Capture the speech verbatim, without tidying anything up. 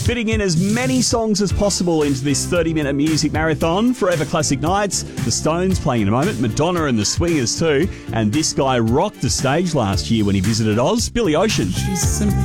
Fitting in as many songs as possible into this thirty-minute music marathon. Forever Classic Nights, The Stones playing in a moment, Madonna and the Swingers too, and this guy rocked the stage last year when he visited Oz, Billy Ocean.